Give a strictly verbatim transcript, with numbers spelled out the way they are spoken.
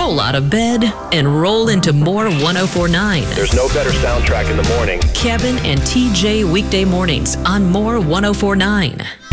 roll out of bed and roll into more one oh four point nine. There's no better soundtrack in the morning. Kevin and T J weekday mornings on more one oh four point nine.